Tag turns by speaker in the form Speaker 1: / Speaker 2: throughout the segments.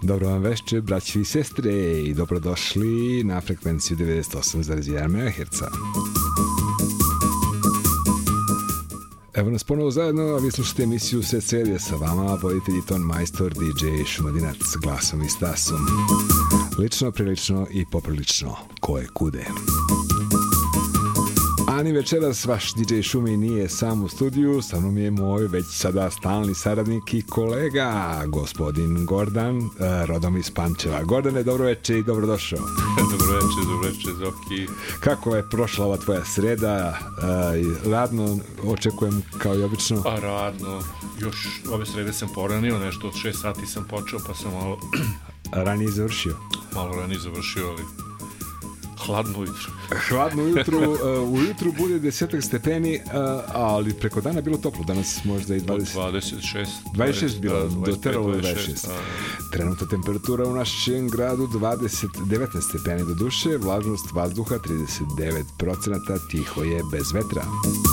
Speaker 1: Dobro vam večer, braći i sestre, i dobrodošli na frekvenciju 98,1 MHz. Evo nas ponovo zajedno, a vi slušate emisiju Sred serije sa vama, voditelj i ton majstor DJ Šumadinac, glasom i stasom. Lično, prilično i poprilično, ko je kude. A ni večeras vaš DJ Šumi nije sam u studiju, sa mnom je moj već sada stalni saradnik i kolega, gospodin Gordan, rodom iz Pančeva. Gordane, dobro večer i dobrodošao.
Speaker 2: Dobro večer, Zoki.
Speaker 1: Kako je prošla ova tvoja sreda? Radno očekujem kao i obično.
Speaker 2: Pa radno, još ove srede sam poranio, nešto od 6 sati sam počeo, pa sam malo...
Speaker 1: ranije završio,
Speaker 2: ali hladno ujutru.
Speaker 1: Hladno ujutru bude 10 stepeni, ali preko dana bilo toplo. Danas možda i 26 bilo, doteralo je 26. Trenutna temperatura u našem gradu 19 stepeni do duše, vlažnost vazduha 39%, tiho je bez vetra.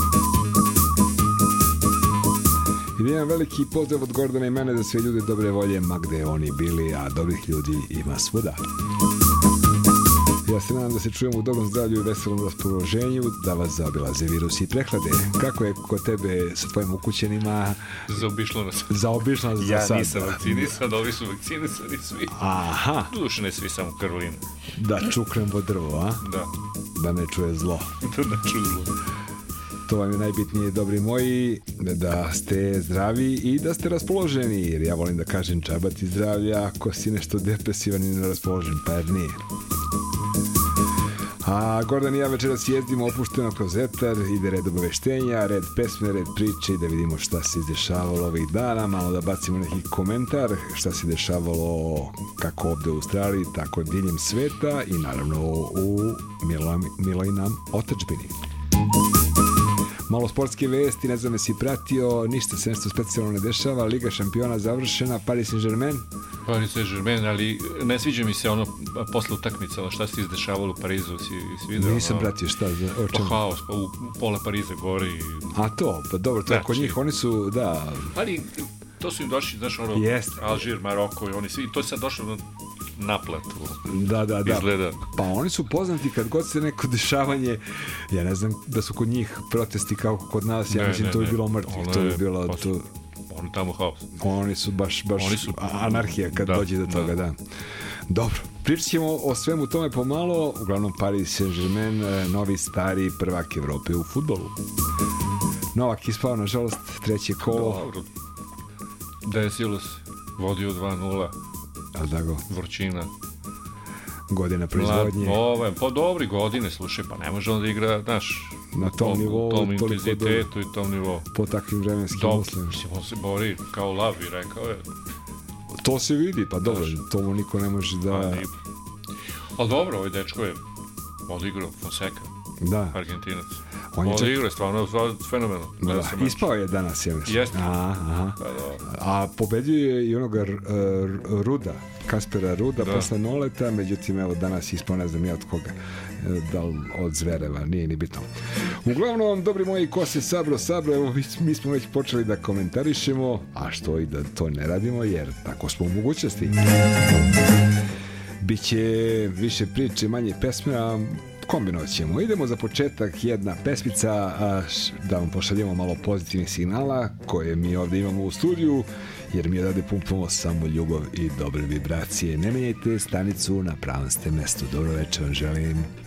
Speaker 1: I jedan veliki pozdrav od Gordana i mene za sve ljude dobre volje, ma gde oni bili, a dobrih ljudi ima svuda. Ja se nadam da se čujemo u dobrom zdravlju i veselom raspoloženju, da vas zaobilaze virusi i prehlade. Kako je kod tebe sa tvojim ukućenima?
Speaker 2: Zaobišlo nas
Speaker 1: za
Speaker 2: ja
Speaker 1: sad.
Speaker 2: Ja nisam vakcinisan, ovi su vakcinisani svi.
Speaker 1: Aha.
Speaker 2: Duše ne svi, samo Karolina.
Speaker 1: Da čuknemo drvo, a? Da ne čuje zlo. To vam je najbitnije, dobri moji, da ste zdravi i da ste raspoloženi, jer ja volim da kažem džaba ti zdravlja ako si nešto depresivan i neraspoložen, pa jer nije. A Gordan i ja večeras jezdimo opušteno kroz etar, ide red obaveštenja, red pesme, red priče i da vidimo šta se izdešavalo ovih dana, malo da bacimo neki komentar, šta se dešavalo kako ovde u Australiji, tako diljem sveta i naravno u miloj nam otadžbini. Malo sportske vesti, ne znam jesi pratio, ništa se nešto specijalno ne dešava, Liga šampiona završena, Paris Saint-Germain, ali ne sviđa mi se ono posle utakmice, šta se izdešavalo u Parizu, si vidio? Nisam pratio šta, o čemu?
Speaker 2: Haos, pa u pola Pariza gori.
Speaker 1: A to, pa dobro, to je kod njih, oni su, da...
Speaker 2: Ali to su im došli, znaš, ono, Alžir, Maroko i oni svi, to je sad došlo na naplatu.
Speaker 1: Da.
Speaker 2: Izgleda.
Speaker 1: Pa oni su poznati kad god se neko dešavanje, ja ne znam da su kod njih protesti kao kod nas, ja mislim to bi bilo mrtvih, to bi bilo...
Speaker 2: Oni tamo haos.
Speaker 1: Oni su baš anarhija kad dođe do toga, da. Dobro, pričat ćemo o svemu tome pomalo, uglavnom Paris Saint-Germain, novi stari prvak Evrope u fudbalu. Novak ispao, nažalost, treće kolo.
Speaker 2: Dobro. Desilo se, vodio 2-0. Vrućina.
Speaker 1: Godina proizvodnje.
Speaker 2: Pa dobri godine, slušaj, pa ne može on da igra, znaš,
Speaker 1: na tom nivou,
Speaker 2: tom intenzitetu i tom nivou.
Speaker 1: Po takvim vremenskim uslovima.
Speaker 2: On se bori kao lav i rekao je.
Speaker 1: To se vidi, pa dobro, tomu niko ne može da...
Speaker 2: Ali dobro, ovaj dečko je odigrao Fonseca, Argentinac. Odigrao je stvarno fenomenalno.
Speaker 1: Ispao je danas, ja mislim.
Speaker 2: Jeste.
Speaker 1: A pobedio je i onoga Ruda, Kaspera Ruda, posle Noleta, međutim, evo, danas ispao, ne znam ja od koga, da li od Zvereva, nije ni bitno. Uglavnom, dobri moji, ko se sabro, evo, mi smo već počeli da komentarišemo, a što i da to ne radimo, jer tako smo u mogućnosti. Biće više priče, manje pesme, a kombinovat ćemo. Idemo za početak jedna pesmica, da vam pošaljemo malo pozitivnih signala koje mi ovdje imamo u studiju, jer mi odavde pumpamo samo ljubav i dobre vibracije. Ne menjajte stanicu, na pravom ste mestu. Dobro večer vam želim.